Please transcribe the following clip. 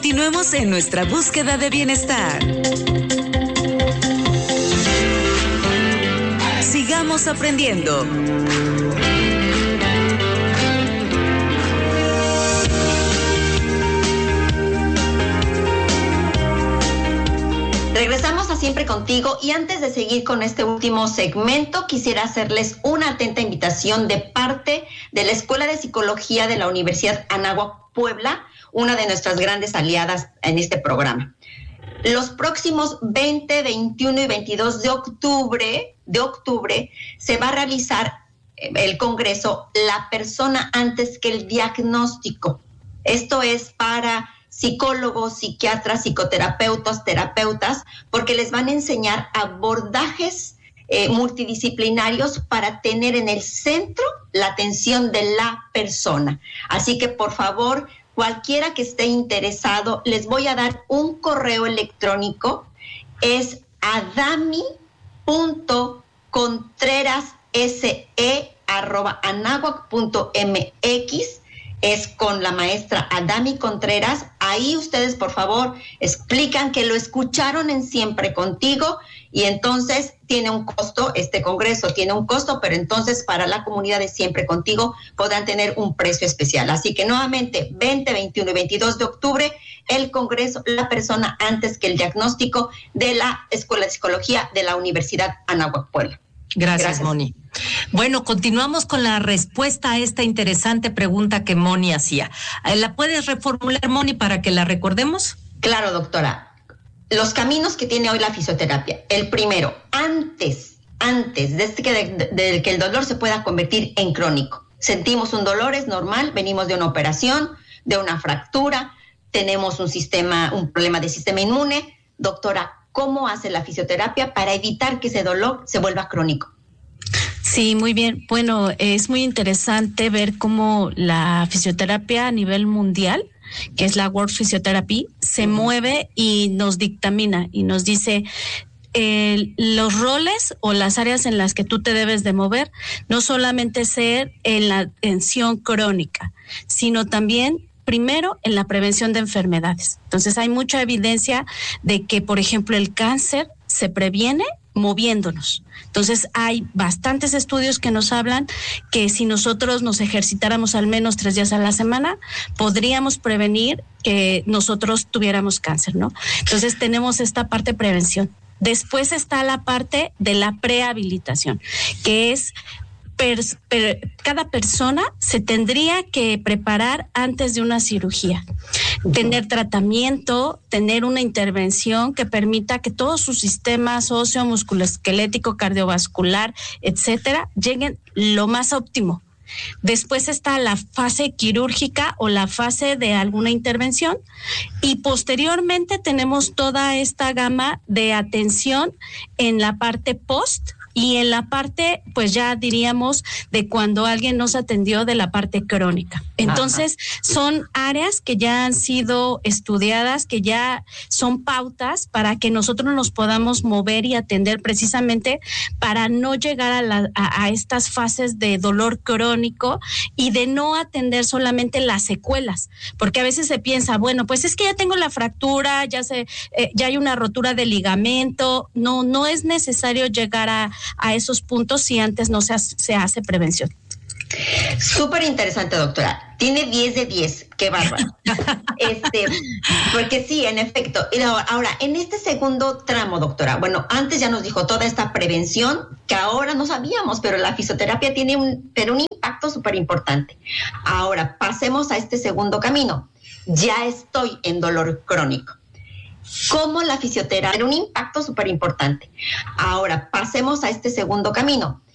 Continuemos en nuestra búsqueda de bienestar. Sigamos aprendiendo. Regresamos a Siempre Contigo y antes de seguir con este último segmento, quisiera hacerles una atenta invitación de parte de la Escuela de Psicología de la Universidad Anáhuac Puebla, una de nuestras grandes aliadas en este programa. Los próximos 20, 21 y 22 de octubre se va a realizar el congreso La persona antes que el diagnóstico. Esto es para psicólogos, psiquiatras, psicoterapeutas, terapeutas, porque les van a enseñar abordajes multidisciplinarios para tener en el centro la atención de la persona. Así que, por favor, cualquiera que esté interesado, les voy a dar un correo electrónico, es adami.contrerase@anahuac.mx. Es con la maestra Adami Contreras. Ahí ustedes, por favor, explican que lo escucharon en Siempre Contigo y entonces tiene un costo, este congreso tiene un costo, pero entonces para la comunidad de Siempre Contigo podrán tener un precio especial. Así que nuevamente, 20, 21 y 22 de octubre, el congreso La persona antes que el diagnóstico de la Escuela de Psicología de la Universidad Anáhuac Puebla. Gracias, Moni. Bueno, continuamos con la respuesta a esta interesante pregunta que Moni hacía. ¿La puedes reformular, Moni, para que la recordemos? Claro, doctora. Los caminos que tiene hoy la fisioterapia. El primero, antes de que el dolor se pueda convertir en crónico. Sentimos un dolor, es normal, venimos de una operación, de una fractura, tenemos un problema de sistema inmune. Doctora, ¿cómo hace la fisioterapia para evitar que ese dolor se vuelva crónico? Sí, muy bien. Bueno, es muy interesante ver cómo la fisioterapia a nivel mundial, que es la World Physiotherapy, se mueve y nos dictamina y nos dice los roles o las áreas en las que tú te debes de mover, no solamente ser en la atención crónica, sino también primero en la prevención de enfermedades. Entonces hay mucha evidencia de que, por ejemplo, el cáncer se previene moviéndonos. Entonces hay bastantes estudios que nos hablan que si nosotros nos ejercitáramos al menos 3 días a la semana, podríamos prevenir que nosotros tuviéramos cáncer, ¿no? Entonces tenemos esta parte de prevención. Después está la parte de la prehabilitación, que es cada persona se tendría que preparar antes de una cirugía, tener tratamiento, tener una intervención que permita que todos sus sistemas óseo, musculoesquelético, cardiovascular, etcétera, lleguen lo más óptimo. Después está la fase quirúrgica o la fase de alguna intervención y posteriormente tenemos toda esta gama de atención en la parte post y en la parte, pues ya diríamos, de cuando alguien nos atendió de la parte crónica. Entonces, son áreas que ya han sido estudiadas, que ya son pautas para que nosotros nos podamos mover y atender precisamente para no llegar a estas fases de dolor crónico y de no atender solamente las secuelas, porque a veces se piensa, bueno, pues es que ya tengo la fractura, ya hay una rotura de ligamento. No es necesario llegar a esos puntos si antes no se hace prevención. Súper interesante, doctora. Tiene 10 de 10. Qué bárbaro. Porque sí, en efecto. Y ahora, en este segundo tramo, doctora, bueno, antes ya nos dijo toda esta prevención que ahora no sabíamos, pero la fisioterapia tiene un impacto súper importante. Ahora, pasemos a este segundo camino. Ya estoy en dolor crónico. ¿Cómo la fisioterapia tiene un impacto súper importante? Ahora, pasemos a este segundo camino.